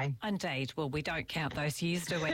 I? Indeed. Well, we don't count those years, do we?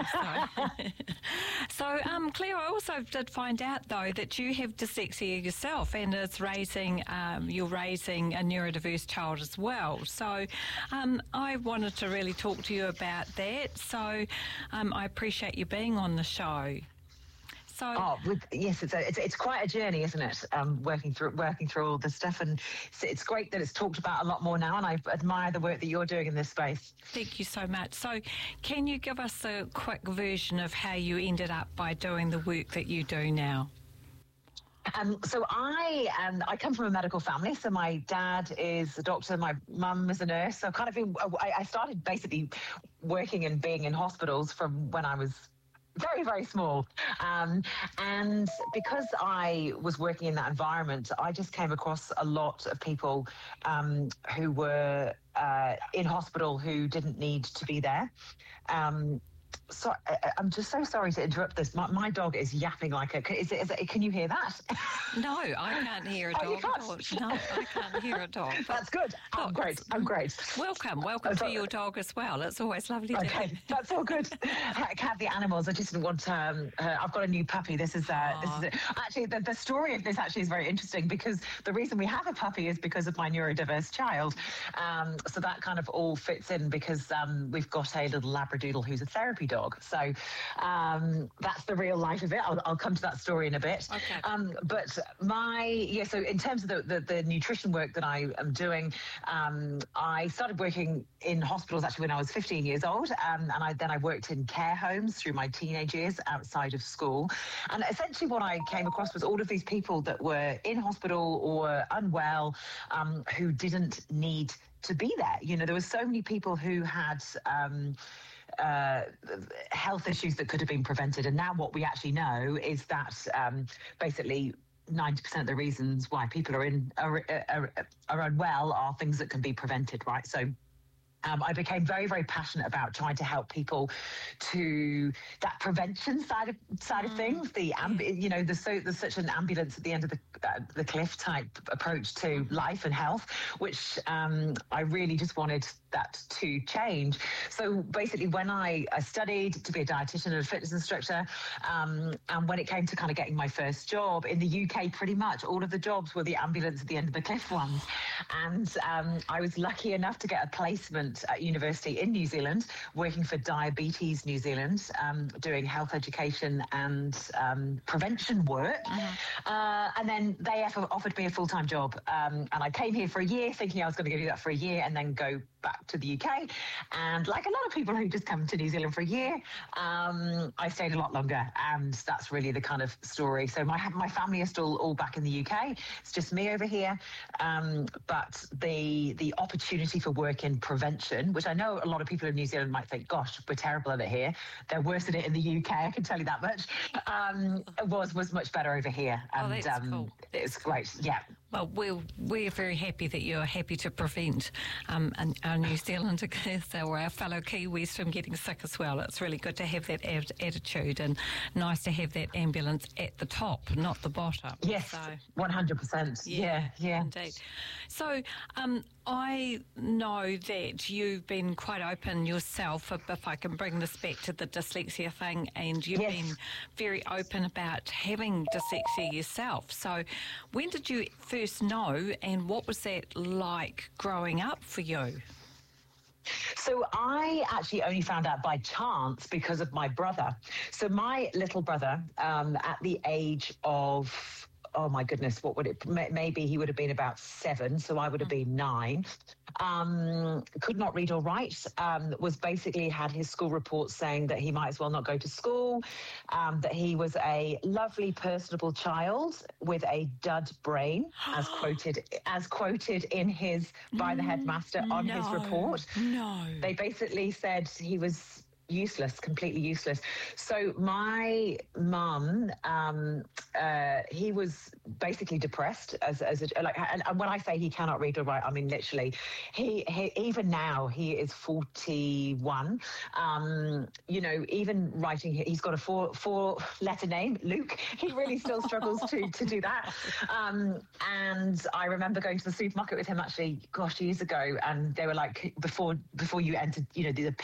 So, Claire, I also did find out, though, that you have dyslexia yourself, and you're raising a neurodiverse child as well. So I wanted to really talk to you about that. So I appreciate you being on the show. So, yes, it's quite a journey, isn't it? Working through all this stuff, and it's great that it's talked about a lot more now. And I admire the work that you're doing in this space. Thank you so much. So, can you give us a quick version of how you ended up by doing the work that you do now? So I come from a medical family. So my dad is a doctor, my mum is a nurse. So I started basically working and being in hospitals from when I was very, very small. And because I was working in that environment, I just came across a lot of people who were in hospital who didn't need to be there. So I'm just so sorry to interrupt this. My dog is yapping like a... can you hear that? No, I can't hear a dog. Oh, you can't? No, I can't hear a dog. That's good. I'm great. Welcome to your dog as well. It's always lovely to hear. Okay, that's all good. Cat, the animals. I just didn't want I've got a new puppy. This is actually the story of this actually is very interesting, because the reason we have a puppy is because of my neurodiverse child. So that kind of all fits in, because we've got a little Labradoodle who's a therapy dog. So that's the real life of it. I'll come to that story in a bit. Okay. But so in terms of the nutrition work that I am doing, I started working in hospitals actually when I was 15 years old, and I worked in care homes through my teenage years outside of school. And essentially what I came across was all of these people that were in hospital or unwell, who didn't need to be there. You know, there were so many people who had health issues that could have been prevented. And now what we actually know is that basically 90% of the reasons why people are unwell are things that can be prevented, right? So I became very, very passionate about trying to help people to that prevention side of things. There's such an ambulance at the end of the cliff type approach to life and health, which I really just wanted that to change. So basically, when I studied to be a dietitian and a fitness instructor, and when it came to kind of getting my first job in the UK, pretty much all of the jobs were the ambulance at the end of the cliff ones. And I was lucky enough to get a placement at university in New Zealand, working for Diabetes New Zealand, doing health education and prevention work. And then they offered me a full-time job. And I came here for a year thinking I was going to do that for a year and then go back to the UK. And like a lot of people who just come to New Zealand for a year, I stayed a lot longer. And that's really the kind of story. So my family are still all back in the UK. It's just me over here. But the opportunity for work in prevention, which I know a lot of people in New Zealand might think, gosh, we're terrible at it here. They're worse at it in the UK, I can tell you that much. Was much better over here. And that's cool. It's great, yeah. Well, we're very happy that you're happy to prevent our New Zealanders or our fellow Kiwis from getting sick as well. It's really good to have that attitude, and nice to have that ambulance at the top, not the bottom. Yes, so, 100%. Yeah. Indeed. So I know that you've been quite open yourself, if I can bring this back to the dyslexia thing, and you've been very open about having dyslexia yourself. So when did you first know, and what was that like growing up for you? So I actually only found out by chance because of my brother. So my little brother, at the age of, oh my goodness, what would it, maybe he would have been about 7, so I would have been 9. Could not read or write, was basically had his school report saying that he might as well not go to school, that he was a lovely, personable child with a dud brain, as quoted in his, by the headmaster on his report. No. They basically said he was useless, completely useless. So my mum, he was basically depressed and when I say he cannot read or write, I mean literally. He even now he is 41. Even writing, he's got a four-letter name, Luke. He really still struggles to do that. And I remember going to the supermarket with him actually, gosh, years ago, and they were like, before you entered, the